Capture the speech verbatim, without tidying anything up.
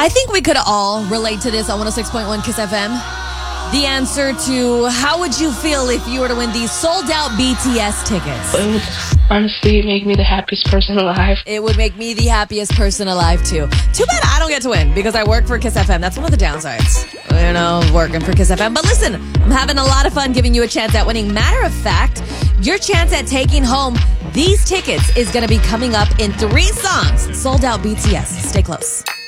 I think we could all relate to this on one oh six point one Kiss F M. The answer to how would you feel if you were to win these sold-out B T S tickets? It would honestly make me the happiest person alive. It would make me the happiest person alive, too. Too bad I don't get to win because I work for Kiss F M. That's one of the downsides, you know, working for Kiss F M. But listen, I'm having a lot of fun giving you a chance at winning. Matter of fact, your chance at taking home these tickets is going to be coming up in three songs. Sold-out B T S. Stay close.